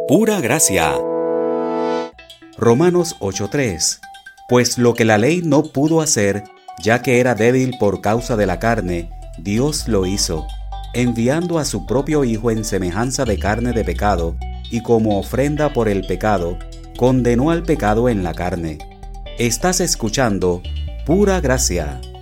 Pura gracia. Romanos 8:3. Pues lo que la ley no pudo hacer, ya que era débil por causa de la carne, Dios lo hizo, enviando a su propio Hijo en semejanza de carne de pecado, y como ofrenda por el pecado, condenó al pecado en la carne. Estás escuchando Pura Gracia.